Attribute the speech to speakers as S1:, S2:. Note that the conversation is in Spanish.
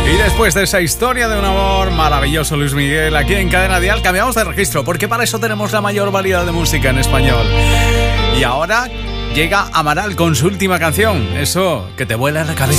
S1: Y después de esa historia de un amor maravilloso, Luis Miguel, aquí en Cadena Dial, cambiamos de registro, porque para eso tenemos la mayor variedad de música en español. Y ahora llega Amaral con su última canción, eso que te vuela la cabeza.